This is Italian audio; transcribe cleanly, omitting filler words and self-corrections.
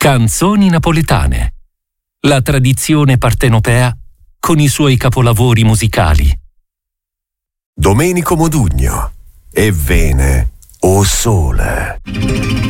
Canzoni napoletane. La tradizione partenopea con i suoi capolavori musicali. Domenico Modugno. E Vene, o sole.